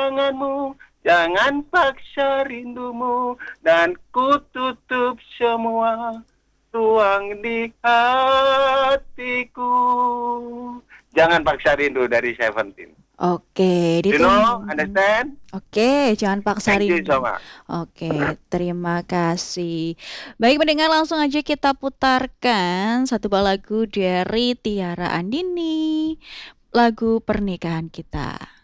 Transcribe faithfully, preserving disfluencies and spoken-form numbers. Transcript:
tanganmu, jangan paksa rindumu, dan ku tutup semua ruang di hatiku. Jangan paksa rindu dari Seventeen. Oke, You know, ditunggu. understand? Oke, jangan paksa Thank you so rindu. much. Oke, terima kasih. Baik, mendengar langsung aja kita putarkan satu buah lagu dari Tiara Andini, lagu Pernikahan Kita.